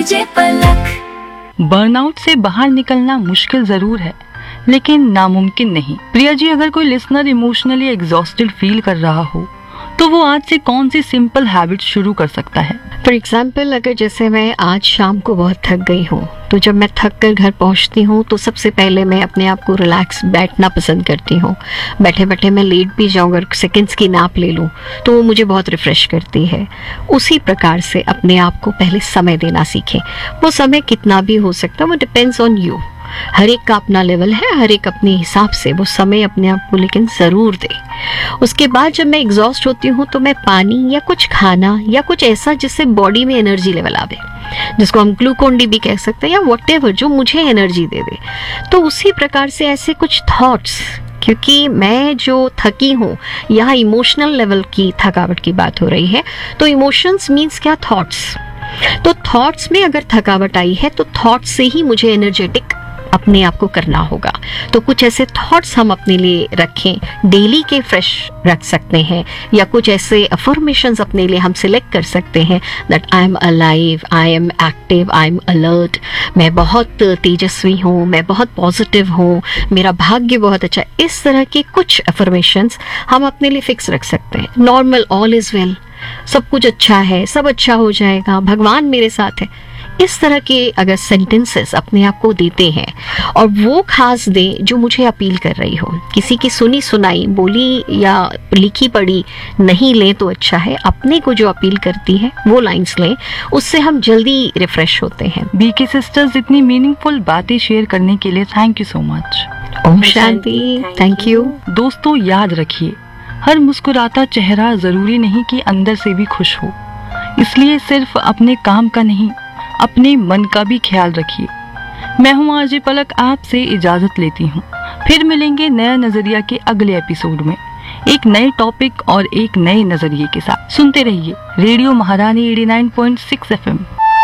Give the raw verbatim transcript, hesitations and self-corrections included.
Burnout से बाहर निकलना मुश्किल जरूर है, लेकिन नामुमकिन नहीं। प्रिया जी, अगर कोई लिसनर इमोशनली एग्जॉस्टेड फील कर रहा हो तो वो आज से कौन सी सिंपल हैबिट शुरू कर सकता है? फॉर एग्जाम्पल, अगर जैसे मैं आज शाम को बहुत थक गई हूँ, तो जब मैं थक कर घर पहुँचती हूँ तो सबसे पहले मैं अपने आप को रिलैक्स बैठना पसंद करती हूँ। बैठे बैठे मैं लेट भी जाऊँ, अगर सेकेंड्स की नैप ले लूँ तो वो मुझे बहुत रिफ्रेश करती है। उसी प्रकार से अपने आप को पहले समय देना सीखें। वो समय कितना भी हो सकता है, वो डिपेंड्स ऑन यू। हर एक का अपना लेवल है, हर एक अपने हिसाब से वो समय अपने आप को लेकिन ज़रूर दे। उसके बाद जब मैं एग्जॉस्ट होती हूँ तो मैं पानी या कुछ खाना या कुछ ऐसा जिससे बॉडी में एनर्जी लेवल आवे, जिसको हम ग्लूकोन डी भी कह सकते हैं, या व्हाटएवर जो मुझे एनर्जी दे दे, तो उसी प्रकार से ऐसे कुछ थॉट्स, क्योंकि मैं जो थकी हूँ, यहाँ इमोशनल लेवल की थकावट की बात हो रही है, तो इमोशंस मीन्स क्या, थॉट्स। तो थॉट्स में अगर थकावट आई है तो थॉट्स से ही मुझे एनर्जेटिक अपने आप को करना होगा। तो कुछ ऐसे थॉट्स हम अपने लिए रखें, डेली के फ्रेश रख सकते हैं, या कुछ ऐसे अफर्मेशंस अपने लिए हम सिलेक्ट कर सकते हैं that I am alive, I am active, I am alert, मैं बहुत तेजस्वी हूँ, मैं बहुत पॉजिटिव हूँ, मेरा भाग्य बहुत अच्छा। इस तरह के कुछ अफर्मेशंस हम अपने लिए फिक्स रख सकते हैं। नॉर्मल, ऑल इज वेल, सब कुछ अच्छा है, सब अच्छा हो जाएगा, भगवान मेरे साथ है, इस तरह के अगर सेंटेंसेस अपने आप को देते हैं, और वो खास दें जो मुझे अपील कर रही हो, किसी की सुनी सुनाई बोली या लिखी पढ़ी नहीं लें तो अच्छा है, अपने को जो अपील करती है वो लाइंस लें, उससे हम जल्दी रिफ्रेश होते हैं। बीके सिस्टर्स, इतनी मीनिंगफुल बातें शेयर करने के लिए thank you so much. Om Shanti. Thank you. दोस्तों, याद रखिए, हर मुस्कुराता चेहरा जरूरी नहीं कि अंदर से भी खुश हो, इसलिए सिर्फ अपने काम का नहीं, अपने मन का भी ख्याल रखिए। मैं हूँ आरजे पलक, आपसे इजाजत लेती हूँ। फिर मिलेंगे नया नजरिया के अगले एपिसोड में, एक नए टॉपिक और एक नए नजरिए के साथ। सुनते रहिए रेडियो महारानी eighty nine point six F M.